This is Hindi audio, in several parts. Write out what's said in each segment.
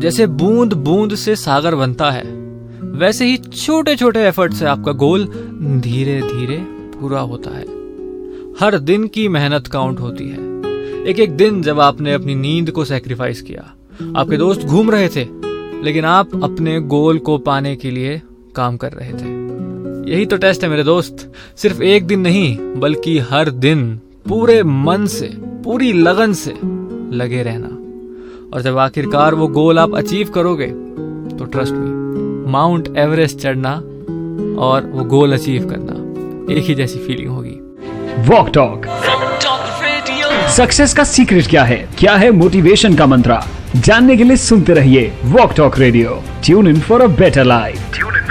जैसे बूंद बूंद से सागर बनता है, वैसे ही छोटे छोटे एफर्ट से आपका गोल धीरे धीरे पूरा होता है। हर दिन की मेहनत काउंट होती है। एक एक दिन जब आपने अपनी नींद को सैक्रिफाइस किया, आपके दोस्त घूम रहे थे, लेकिन आप अपने गोल को पाने के लिए काम कर रहे थे। यही तो टेस्ट है मेरे दोस्त। सिर्फ एक दिन नहीं, बल्कि हर दिन पूरे मन से, पूरी लगन से लगे रहना। और जब आखिरकार वो गोल आप अचीव करोगे, तो ट्रस्ट मी, माउंट एवरेस्ट चढ़ना और वो गोल अचीव करना एक ही जैसी फीलिंग होगी। वॉक टॉक सक्सेस का सीक्रेट क्या है मोटिवेशन का मंत्र, जानने के लिए सुनते रहिए walk talk radio. Tune in for a better life.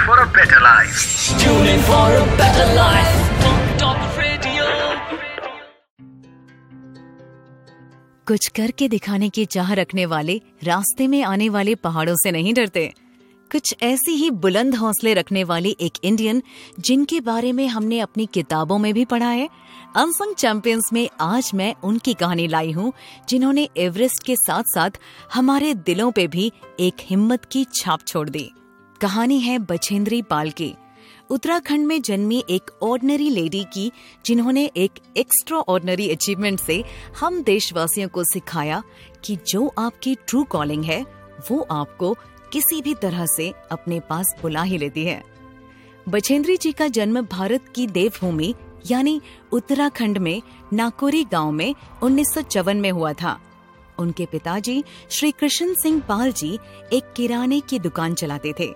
कुछ करके दिखाने की चाह रखने वाले रास्ते में आने वाले पहाड़ों से नहीं डरते। कुछ ऐसी ही बुलंद हौसले रखने वाले एक इंडियन, जिनके बारे में हमने अपनी किताबों में भी पढ़ा है। अनसंग चैंपियंस में आज मैं उनकी कहानी लाई हूँ, जिन्होंने एवरेस्ट के साथ साथ हमारे दिलों पे भी एक हिम्मत की छाप छोड़ दी। कहानी है बछेंद्री पाल की, उत्तराखंड में जन्मी एक ऑर्डिनरी लेडी की, जिन्होंने एक एक्स्ट्रा ऑर्डिनरी अचीवमेंट से हम देशवासियों को सिखाया कि जो आपकी ट्रू कॉलिंग है वो आपको किसी भी तरह से अपने पास बुला ही लेती है। बछेंद्री जी का जन्म भारत की देवभूमि यानी उत्तराखंड में नाकोरी गांव में 1954 में हुआ था। उनके पिताजी श्री कृष्ण सिंह पाल जी एक किराने की दुकान चलाते थे।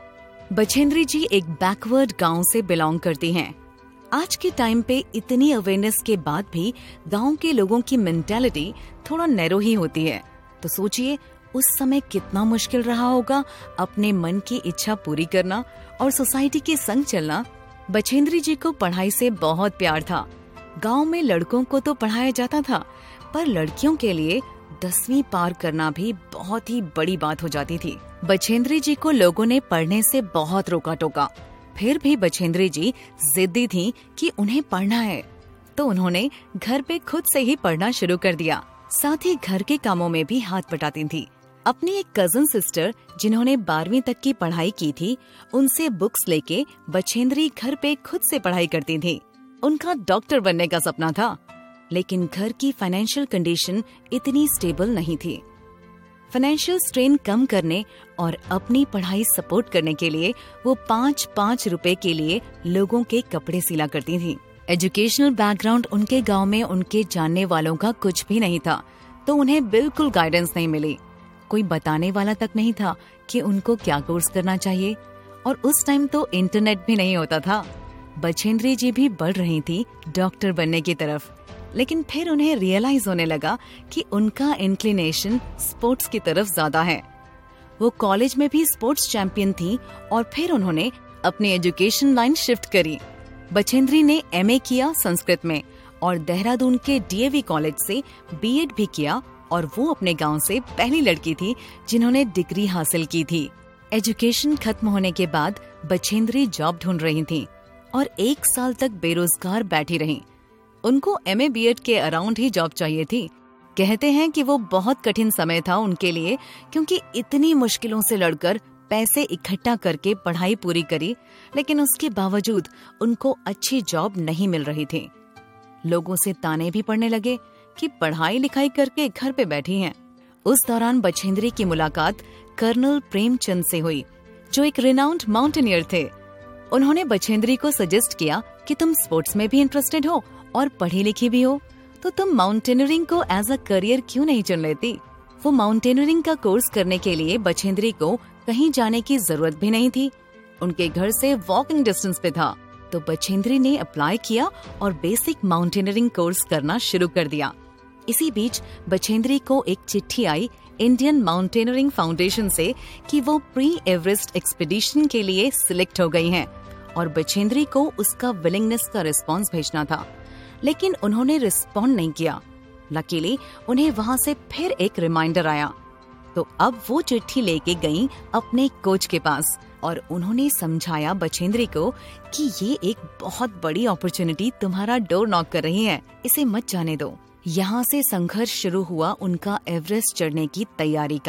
बछेंद्री जी एक बैकवर्ड गांव से बिलोंग करती हैं। आज के टाइम पे इतनी अवेयरनेस के बाद भी गांव के लोगों की मेंटालिटी थोड़ा नैरो ही होती है। तो सोचिए उस समय कितना मुश्किल रहा होगा अपने मन की इच्छा पूरी करना और सोसाइटी के संग चलना। बछेंद्री जी को पढ़ाई से बहुत प्यार था। गांव में लड़कों को तो पढ़ाया जाता था, पर लड़कियों के लिए 10वीं पार करना भी बहुत ही बड़ी बात हो जाती थी। बछेंद्री जी को लोगों ने पढ़ने से बहुत रोका टोका, फिर भी बछेंद्री जी जिद्दी थी कि उन्हें पढ़ना है, तो उन्होंने घर पे खुद से ही पढ़ना शुरू कर दिया। साथ ही घर के कामों में भी हाथ बटाती थी। अपनी एक कजन सिस्टर जिन्होंने 12वीं तक की पढ़ाई की थी, उनसे बुक्स लेके बछेंद्री घर पे खुद से पढ़ाई करती थी। उनका डॉक्टर बनने का सपना था, लेकिन घर की फाइनेंशियल कंडीशन इतनी स्टेबल नहीं थी। फाइनेंशियल स्ट्रेन कम करने और अपनी पढ़ाई सपोर्ट करने के लिए वो 5-5 रुपए के लिए लोगों के कपड़े सिला करती थी। एजुकेशनल बैकग्राउंड उनके गांव में उनके जानने वालों का कुछ भी नहीं था, तो उन्हें बिल्कुल गाइडेंस नहीं मिली। कोई बताने वाला तक नहीं था कि उनको क्या कोर्स करना चाहिए, और उस टाइम तो इंटरनेट भी नहीं होता था। बछेंद्री जी भी बढ़ रही थी डॉक्टर बनने की तरफ, लेकिन फिर उन्हें रियलाइज होने लगा कि उनका इंक्लिनेशन स्पोर्ट्स की तरफ ज्यादा है। वो कॉलेज में भी स्पोर्ट्स चैंपियन थी और फिर उन्होंने अपनी एजुकेशन लाइन शिफ्ट करी। बछेंद्री ने एमए किया संस्कृत में और देहरादून के डीएवी कॉलेज से बीएड भी किया, और वो अपने गांव से पहली लड़की थी जिन्होंने डिग्री हासिल की थी। एजुकेशन खत्म होने के बाद बछेंद्री जॉब ढूंढ रही थी और 1 साल तक बेरोजगार बैठी रहीं। उनको एमए बीएड के अराउंड ही जॉब चाहिए थी। कहते हैं कि वो बहुत कठिन समय था उनके लिए, क्योंकि इतनी मुश्किलों से लड़कर पैसे इकट्ठा करके पढ़ाई पूरी करी, लेकिन उसके बावजूद उनको अच्छी जॉब नहीं मिल रही थी। लोगों से ताने भी पड़ने लगे कि पढ़ाई लिखाई करके घर पे बैठी हैं। उस दौरान बछेंद्री की मुलाकात कर्नल प्रेमचंद से हुई, जो एक रिनाउंड माउंटेनियर थे। उन्होंने बछेंद्री को सजेस्ट किया कि तुम स्पोर्ट्स में भी इंटरेस्टेड हो और पढ़ी लिखी भी हो, तो तुम माउंटेनियरिंग को एज अ करियर क्यों नहीं चुन लेती। वो माउंटेनियरिंग का कोर्स करने के लिए बछेंद्री को कहीं जाने की जरूरत भी नहीं थी, उनके घर से वॉकिंग डिस्टेंस पे था। तो बछेंद्री ने अप्लाई किया और बेसिक माउंटेनियरिंग कोर्स करना शुरू कर दिया। इसी बीच बछेंद्री को एक चिट्ठी आई इंडियन माउंटेनियरिंग फाउंडेशन से कि वो प्री एवरेस्ट एक्सपीडिशन के लिए सिलेक्ट हो गई हैं, और बछेंद्री को उसका विलिंगनेस का रिस्पॉन्स भेजना था, लेकिन उन्होंने रिस्पॉन्ड नहीं किया। लकीली उन्हें वहाँ से फिर एक रिमाइंडर आया, तो अब वो चिट्ठी लेके गईं अपने कोच के पास, और उन्होंने समझाया बछेंद्री को कि ये एक बहुत बड़ी अपॉर्चुनिटी तुम्हारा डोर नॉक कर रही है, इसे मत जाने दो। यहाँ से संघर्ष शुरू हुआ उनका एवरेस्ट चढ़ने की तैयारी का।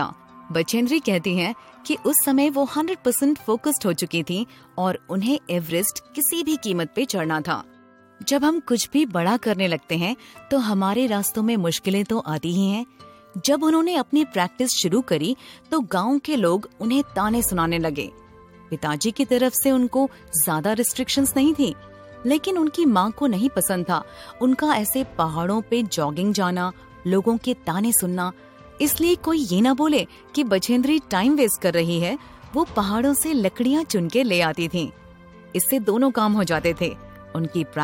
बछेंद्री कहती हैं कि उस समय वो 100% फोकस्ड हो चुकी थी और उन्हें एवरेस्ट किसी भी कीमत पे चढ़ना था। जब हम कुछ भी बड़ा करने लगते हैं तो हमारे रास्तों में मुश्किलें तो आती ही हैं। जब उन्होंने अपनी प्रैक्टिस शुरू करी तो गांव के लोग उन्हें ताने सुनाने लगे। पिताजी की तरफ से उनको ज्यादा रिस्ट्रिक्शंस नहीं थी, लेकिन उनकी माँ को नहीं पसंद था उनका ऐसे पहाड़ों पे जॉगिंग जाना, लोगों के ताने सुनना। इसलिए कोई ये ना बोले कि बछेंद्री टाइम वेस्ट कर रही है, वो पहाड़ों से लकड़ियां चुन के ले आती थी। इससे दोनों काम हो जाते थे, उनकी